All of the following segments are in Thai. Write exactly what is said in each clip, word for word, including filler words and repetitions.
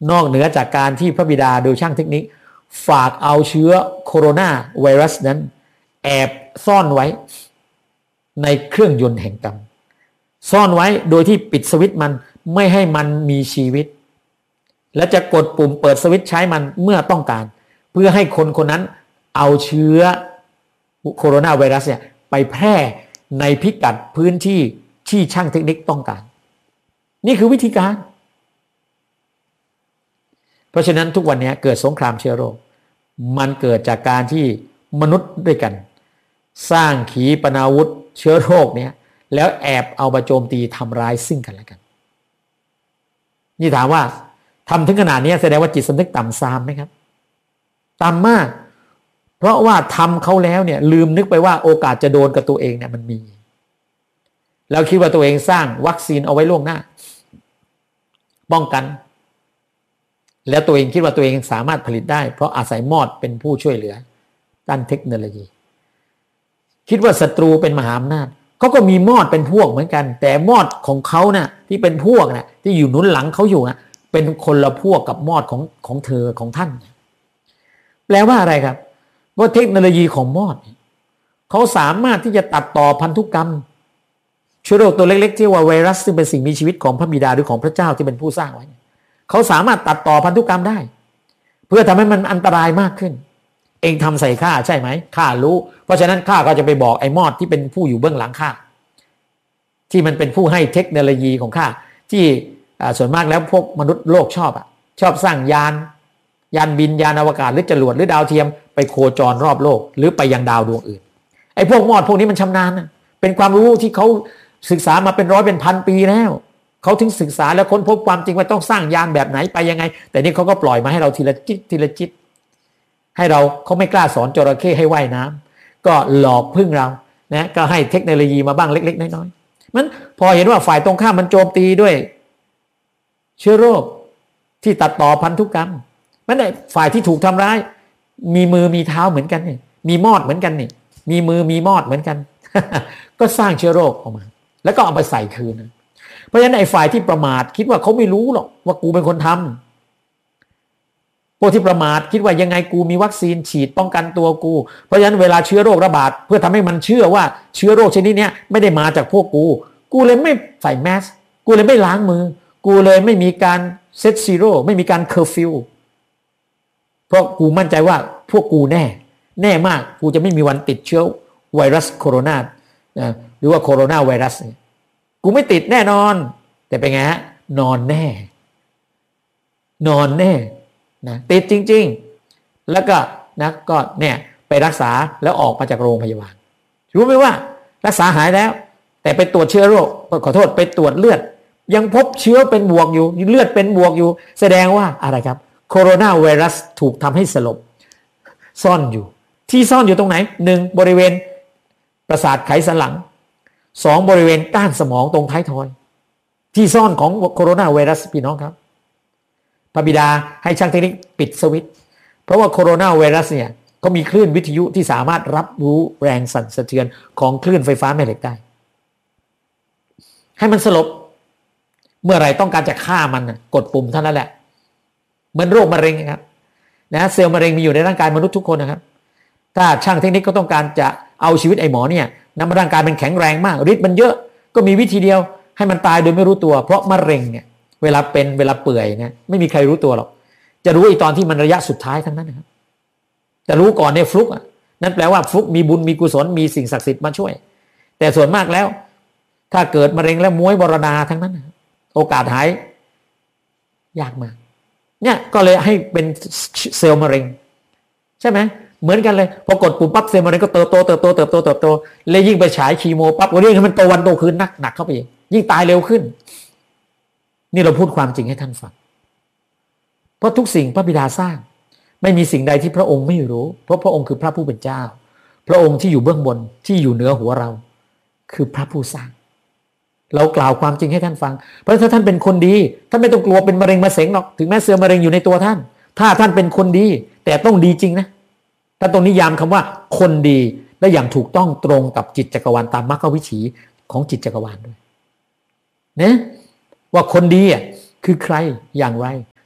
นอกเหนือจากการที่พระบิดาโดยช่างเทคนิคฝากเอาเชื้อโคโรนาไวรัสนั้นแอบซ่อนไว้ในเครื่องยนต์แห่งกรรมซ่อนไว้โดยที่ปิดสวิตช์มันไม่ให้มันมีชีวิตและจะกดปุ่มเปิดสวิตช์ใช้มันเมื่อต้องการเพื่อให้คนคนนั้นเอาเชื้อโคโรนาไวรัสเนี่ยไปแพร่ในพิกัดพื้นที่ที่ช่างเทคนิคต้องการนี่คือวิธีการเพราะฉะนั้นทุกวันนี้เกิดสงครามเชื้อโรคมันเกิดจากการที่มนุษย์ด้วยกันสร้างขีปนาวุธเชื้อโรคเนี้ยแล้วแอบเอามาโจมตีทำร้ายซึ่งกันและกันนี่ถามว่าทำถึงขนาดนี้แสดงว่าจิตสำนึกต่ำซามไหมครับต่ำมากเพราะว่าทำเขาแล้วเนี่ยลืมนึกไปว่าโอกาสจะโดนกับตัวเองเนี่ยมันมีแล้วคิดว่าตัวเองสร้างวัคซีนเอาไว้ล่วงหน้าป้องกันแล้วตัวเองคิดว่าตัวเองสามารถผลิตได้เพราะอาศัยมอดเป็นผู้ช่วยเหลือด้านเทคโนโลยีคิดว่าศัตรูเป็นมหาอำนาจเขาก็มีมอดเป็นพวกเหมือนกันแต่มอดของเขาเนี่ยที่เป็นพวกเนี่ยที่อยู่หนุนหลังเขาอยู่นะเป็นคนละพวกกับมอดของของเธอของท่านแปลว่าอะไรครับว่าเทคโนโลยีของมอดเขาสามารถที่จะตัดต่อพันธุกรรมเชื้อโรคตัวเล็กๆที่ว่าไวรัสซึ่งเป็นสิ่งมีชีวิตของพระบิดาหรือของพระเจ้าที่เป็นผู้สร้างไว้เขาสามารถตัดต่อพันธุกรรมได้เพื่อทำให้มันอันตรายมากขึ้นเองทำใส่ข้าใช่ไหมข้ารู้เพราะฉะนั้นข้าก็จะไปบอกไอ้มอดที่เป็นผู้อยู่เบื้องหลังข้าที่มันเป็นผู้ให้เทคโนโลยีของข้าที่ส่วนมากแล้วพวกมนุษย์โลกชอบอ่ะชอบสร้างยานยานบินยานอวกาศหรือจรวดหรือดาวเทียมไปโคจรรอบโลกหรือไปยังดาวดวงอื่นไอ้พวกมอดพวกนี้มันชำนาญนะเป็นความรู้ที่เขาศึกษามาเป็นร้อยเป็นพันปีแล้วเขาถึงศึกษาแล้วค้นพบความจริงว่าต้องสร้างยานแบบไหนไปยังไงแต่นี่เขาก็ปล่อยมาให้เราทีละจิตทีละจิตให้เราเขาไม่กล้าสอนจระเข้ให้ว่ายน้ำก็หลอกพึ่งเรานะก็ให้เทคโนโลยีมาบ้างเล็กๆน้อยๆมันพอเห็นว่าฝ่ายตรงข้ามมันโจมตีด้วยเชื้อโรคที่ตัดต่อพันธุกรรมมันได้ฝ่ายที่ถูกทำร้ายมีมือมีเท้าเหมือนกันนี่มีมอดเหมือนกันนี่มีมือมีมอดเหมือนกัน ก็สร้างเชื้อโรคออกมาแล้วก็เอาไปใส่คืนเพราะฉะนั้นไอ้ฝ่ายที่ประมาทคิดว่าเขาไม่รู้หรอกว่ากูเป็นคนทำพวกที่ประมาทคิดว่ายังไงกูมีวัคซีนฉีดป้องกันตัวกูเพราะฉะนั้นเวลาเชื้อโรคระบาดเพื่อทำให้มันเชื่อว่าเชื้อโรคชนิดนี้ไม่ได้มาจากพวกกูกูเลยไม่ใส่แมสกูเลยไม่ล้างมือกูเลยไม่มีการเซตซีโร่ไม่มีการเคอร์ฟิวเพราะกูมั่นใจว่าพวกกูแน่แน่มากกูจะไม่มีวันติดเชื้อไวรัสโคโรนาหรือว่าโคโรนาไวรัสกูไม่ติดแน่นอนแต่เป็นไงฮะนอนแน่นอนแน่นะติดจริงๆแล้วก็นะก็เนี่ยไปรักษาแล้วออกมาจากโรงพยาบาลรู้ไหมว่ารักษาหายแล้วแต่ไปตรวจเชื้อโรคขอโทษไปตรวจเลือดยังพบเชื้อเป็นบวกอยู่เลือดเป็นบวกอยู่แสดงว่าอะไรครับโคโรนาไวรัสถูกทำให้สลบซ่อนอยู่ที่ซ่อนอยู่ตรงไหนหนึ่งบริเวณประสาทไขสันหลังสองบริเวณก้านสมองตรงท้ายทอยที่ซ่อนของโคโรนาไวรัสพี่น้องครับพระบิดาให้ช่างเทคนิคปิดสวิตช์เพราะว่าโคโรนาไวรัสเนี่ยก็มีคลื่นวิทยุที่สามารถรับรู้แรงสั่นสะเทือนของคลื่นไฟฟ้าแม่เหล็กได้ให้มันสลบเมื่อไหร่ต้องการจะฆ่ามันกดปุ่มเท่านั้นแหละเหมือนโรคมะเร็งครับนะเซลล์มะเร็งมีอยู่ในร่างกายมนุษย์ทุกคนนะครับถ้าช่างเทคนิคก็ต้องการจะเอาชีวิตไอ้หมอเนี่ยนำร่างกายมันแข็งแรงมากฤทธิ์มันเยอะก็มีวิธีเดียวให้มันตายโดยไม่รู้ตัวเพราะมะเร็งเนี่ยเวลาเป็นเวลาเปื่อยเนี่ยไม่มีใครรู้ตัวหรอกจะรู้อีกตอนที่มันระยะสุดท้ายทั้งนั้นนะครับจะรู้ก่อนในฟลุกนั่นแปลว่าฟลุกมีบุญมีกุศลมีสิ่งศักดิ์สิทธิ์มาช่วยแต่ส่วนมากแล้วถ้าเกิดมะเร็งแล้วม้วยมรณาทั้งนั้นโอกาสหายยากมากเนี่ยก็เลยให้เป็นเซลล์มะเร็งใช่ไหมเหมือนกันเลยพอกดปุ่มปั๊บเซลล์มะเร็งก็เติบโตเติบโตเติบโตเติบโตเลยยิ่งไปฉายคีโมปั๊บก็เรียกให้มันโตวันโตคืนนักหนักเข้าไปอีกยิ่งตายเร็วขึ้นนี่เราพูดความจริงให้ท่านฟังเพราะทุกสิ่งพระบิดาสร้างไม่มีสิ่งใดที่พระองค์ไม่รู้เพราะพระองค์คือพระผู้เป็นเจ้าพระองค์ที่อยู่เบื้องบนที่อยู่เหนือหัวเราคือพระผู้สร้างเรากล่าวความจริงให้ท่านฟังเพราะถ้าท่านเป็นคนดีท่านไม่ต้องกลัวเป็นมะเร็งมะเสงหรอกถึงแม้เซลล์มะเร็งอยู่ในตัวท่านถ้าท่านเป็นคนดีแต่ต้องดีจริงนะท่านต้องนิยามคำว่าคนดีและอย่างถูกต้องตรงกับจิตจักรวาลตามมรรควิถีของจิตจักรวาลด้วยนะว่าคนดีอ่ะคือใครอย่างไร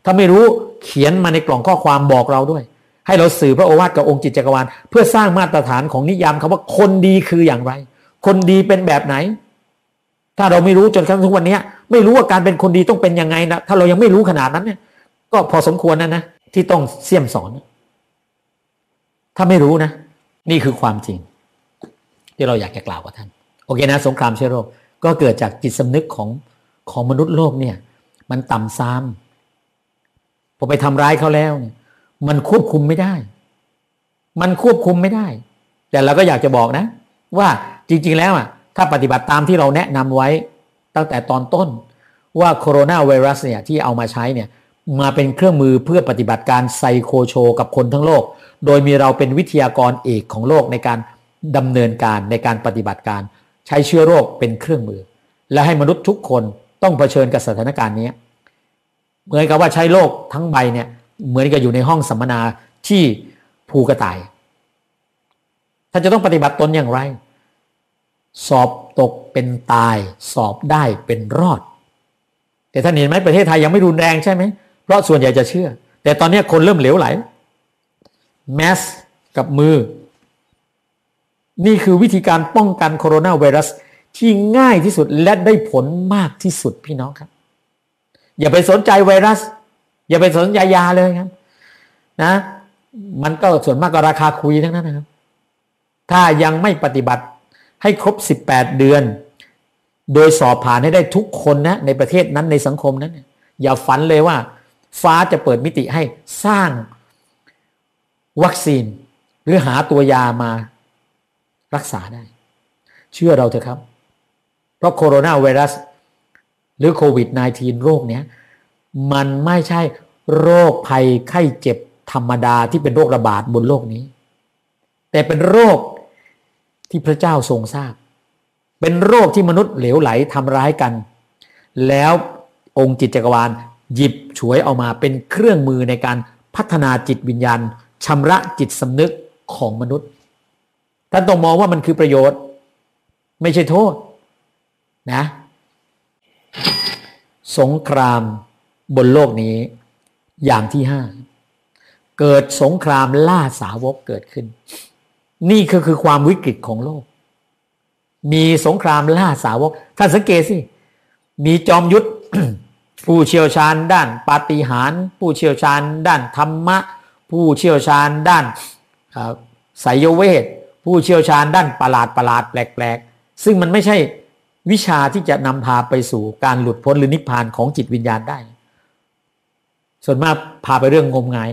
ถ้าไม่รู้เขียนมาในกล่องข้อความบอกเราด้วยให้เราสื่อพระโอวาทกับองค์จิตจักรวาลเพื่อสร้างมาตรฐานของนิยามคำว่าคนดีคืออย่างไรคนดีเป็นแบบไหนถ้าเราไม่รู้จนกระทั่งทุกวันนี้ไม่รู้ว่าการเป็นคนดีต้องเป็นยังไงนะถ้าเรายังไม่รู้ขนาดนั้นเนี่ยก็พอสมควรนะนะที่ต้องเสี่ยมสอนถ้าไม่รู้นะนี่คือความจริงที่เราอยากจะกล่าวกับท่านโอเคนะสงครามเชื้อโรคก็เกิดจากจิตสำนึกของของมนุษย์โลกเนี่ยมันต่ำทรามพอไปทำร้ายเขาแล้วเนี่ยมันควบคุมไม่ได้มันควบคุมไม่ได้แต่เราก็อยากจะบอกนะว่าจริงๆแล้วอ่ะถ้าปฏิบัติตามที่เราแนะนำไว้ตั้งแต่ตอนต้นว่าโคโรนาไวรัสเนี่ยที่เอามาใช้เนี่ยมาเป็นเครื่องมือเพื่อปฏิบัติการไซโคโชกับคนทั้งโลกโดยมีเราเป็นวิทยากรเอกของโลกในการดำเนินการในการปฏิบัติการใช้เชื้อโรคเป็นเครื่องมือและให้มนุษย์ทุกคนต้องเผชิญกับสถานการณ์นี้เหมือนกับว่าใช้โลกทั้งใบเนี่ยเหมือนกับอยู่ในห้องสัมมนาที่ภูกระต่ายท่านจะต้องปฏิบัติตนอย่างไรสอบตกเป็นตายสอบได้เป็นรอดแต่ท่านเห็นไหมประเทศไทยยังไม่รุนแรงใช่ไหมเพราะส่วนใหญ่จะเชื่อแต่ตอนนี้คนเริ่มเหลวไหลแมสกับมือนี่คือวิธีการป้องกันโคโรนาไวรัสที่ง่ายที่สุดและได้ผลมากที่สุดพี่น้องครับอย่าไปสนใจไวรัสอย่าไปสนใจยาเลยครับนะมันก็ส่วนมากก็ราคาคุยทั้งนั้นนะครับถ้ายังไม่ปฏิบัติให้ครบสิบแปดเดือนโดยสอบผ่านให้ได้ทุกคนนะในประเทศนั้นในสังคมนั้นอย่าฝันเลยว่าฟ้าจะเปิดมิติให้สร้างวัคซีนหรือหาตัวยามารักษาได้เชื่อเราเถอะครับเพราะโคโรนาไวรัสหรือโควิด สิบเก้า โรคเนี้ยมันไม่ใช่โรคภัยไข้เจ็บธรรมดาที่เป็นโรคระบาดบนโลกนี้แต่เป็นโรคที่พระเจ้าทรงทราบเป็นโรคที่มนุษย์เหลวไหลทำร้ายกันแล้วองค์จิตจักรวาลหยิบฉวยเอามาเป็นเครื่องมือในการพัฒนาจิตวิญญาณชำระจิตสำนึกของมนุษย์ท่านต้องมองว่ามันคือประโยชน์ไม่ใช่โทษนะสงครามบนโลกนี้อย่างที่ห้าเกิดสงครามล่าสาวกเกิดขึ้นนี่ก็คือความวิกฤตของโลกมีสงครามล่าสาวกท่านสังเกตสิมีจอมยุทธ ผู้เชี่ยวชาญด้านปาฏิหาริย์ผู้เชี่ยวชาญด้านธรรมะผู้เชี่ยวชาญด้านไสยเวทผู้เชี่ยวชาญด้านประหลาดประหลาดแปลกๆซึ่งมันไม่ใช่วิชาที่จะนำพาไปสู่การหลุดพ้นหรือนิพพานของจิตวิญญาณได้ส่วนมากพาไปเรื่องงมงาย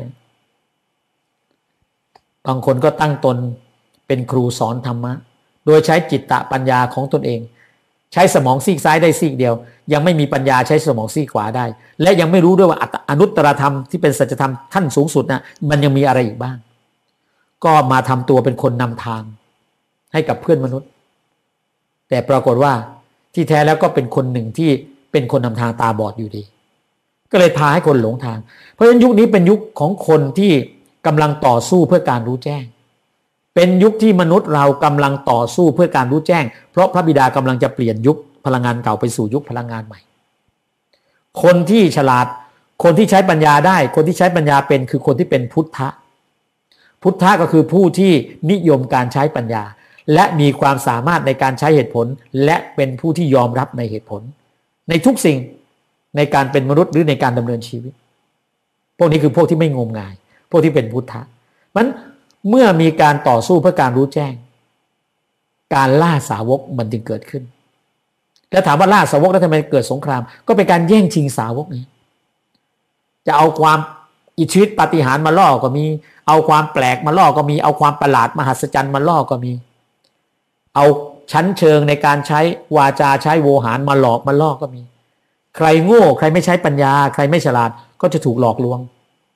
บางคนก็ตั้งตนเป็นครูสอนธรรมะโดยใช้จิตตะปัญญาของตนเองใช้สมองซีกซ้ายได้ซีกเดียวยังไม่มีปัญญาใช้สมองซีกขวาได้และยังไม่รู้ด้วยว่าอนุตตรธรรมที่เป็นสัจธรรมขั้นสูงสุดนะมันยังมีอะไรอีกบ้างก็มาทำตัวเป็นคนนำทางให้กับเพื่อนมนุษย์แต่ปรากฏว่าที่แท้แล้วก็เป็นคนหนึ่งที่เป็นคนนำทางตาบอดอยู่ดีก็เลยพาให้คนหลงทางเพราะฉะนั้นยุคนี้เป็นยุคของคนที่กำลังต่อสู้เพื่อการรู้แจ้งเป็นยุคที่มนุษย์เรากำลังต่อสู้เพื่อการรู้แจ้งเพราะพระบิดากำลังจะเปลี่ยนยุคพลังงานเก่าไปสู่ยุคพลังงานใหม่คนที่ฉลาดคนที่ใช้ปัญญาได้คนที่ใช้ปัญญาเป็นคือคนที่เป็นพุทธะพุทธะก็คือผู้ที่นิยมการใช้ปัญญาและมีความสามารถในการใช้เหตุผลและเป็นผู้ที่ยอมรับในเหตุผลในทุกสิ่งในการเป็นมนุษย์หรือในการดำเนินชีวิตพวกนี้คือพวกที่ไม่งมงายพวกที่เป็นพุทธะมันเมื่อมีการต่อสู้เพื่อการรู้แจ้งการล่าสาวกมันจึงเกิดขึ้นแล้วถามว่าล่าสาวกแล้วทำไมเกิดสงครามก็เป็นการแย่งชิงสาวกนี้จะเอาความอิทธิฤทธิปาฏิหาริย์มาล่อก็มีเอาความแปลกมาล่อก็มีเอาความประหลาดมหัศจรรย์มาล่อก็มีเอาชั้นเชิงในการใช้วาจาใช้โวหารมาหลอกมาล่อก็มีใครโง่ใครไม่ใช้ปัญญาใครไม่ฉลาดก็จะถูกหลอกลวง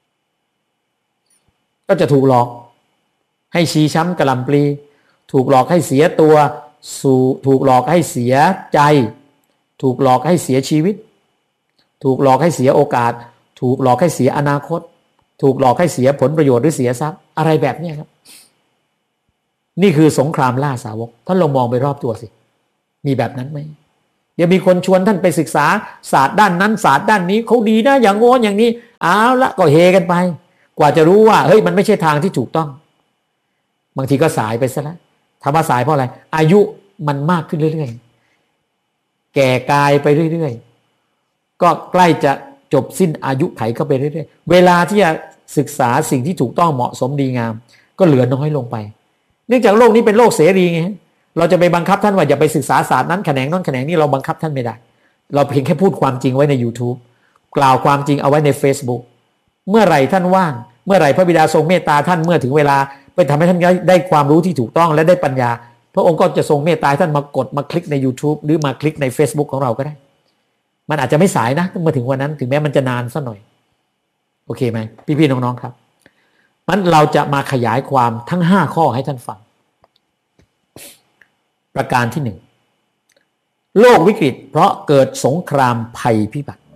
ก็จะถูกหลอกให้ชี้ช้ำกระลำปลีถูกหลอกให้เสียตัวสู่ถูกหลอกให้เสียใจถูกหลอกให้เสียชีวิตถูกหลอกให้เสียโอกาสถูกหลอกให้เสียอนาคตถูกหลอกให้เสียผลประโยชน์หรือเสียทรัพย์อะไรแบบนี้ครับนี่คือสงครามล่าสาวกท่านลองมองไปรอบตัวสิมีแบบนั้นไหมเดี๋ยวมีคนชวนท่านไปศึกษาศาสตร์ด้านนั้นศาสตร์ด้านนี้เขาดีนะอย่างโน้นอย่างนี้เอาละก็เฮกันไปกว่าจะรู้ว่าเฮ้ยมันไม่ใช่ทางที่ถูกต้องบางทีก็สายไปซะแล้วถามว่าสายเพราะอะไรอายุมันมากขึ้นเรื่อยๆแก่กายไปเรื่อยๆก็ใกล้จะจบสิ้นอายุไขเข้าไปเรื่อยๆเวลาที่จะศึกษาสิ่งที่ถูกต้องเหมาะสมดีงามก็เหลือน้อยลงไปเนื่องจากโลกนี้เป็นโลกเสรีไงเราจะไปบังคับท่านว่าอย่าไปศึกษาศาสตร์นั้นแขนงนั้นแขนงนี้เราบังคับท่านไม่ได้เราเพียงแค่พูดความจริงไว้ใน YouTube กล่าวความจริงเอาไว้ใน Facebook เมื่อไหร่ท่านว่างเมื่อไหร่พระบิดาทรงเมตตาท่านเมื่อถึงเวลาไปทำให้ท่านได้ความรู้ที่ถูกต้องและได้ปัญญาพระองค์ก็จะทรงเมตตาท่านมากดมาคลิกใน YouTube หรือมาคลิกใน Facebook ของเราก็ได้มันอาจจะไม่สายนะเมื่อถึงวันนั้นถึงแม้มันจะนานสักหน่อยโอเคไหมพี่ๆน้องๆครับมันเราจะมาขยายความทั้งห้าข้อให้ท่านฟังประการที่หนึ่งโลกวิกฤตเพราะเกิดสงครามภัยพิบัติ